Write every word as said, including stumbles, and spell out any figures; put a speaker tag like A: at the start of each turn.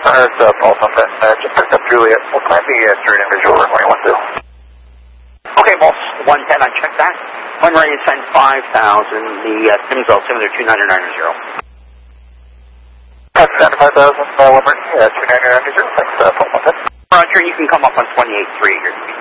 A: Uh, it's uh, Paul Sunset. Uh, just picked up Juliet. We'll plan the uh, straight in visual runway one two.
B: Okay, boss. one ten, I checked that. One ready to send five thousand. The uh, Sims altimeter two nine nine zero.
A: Uh, five thousand, uh, one ready, uh, two nine nine zero. Thanks, uh, Paul Sunset.
B: Roger, you can come up on twenty-eight three here.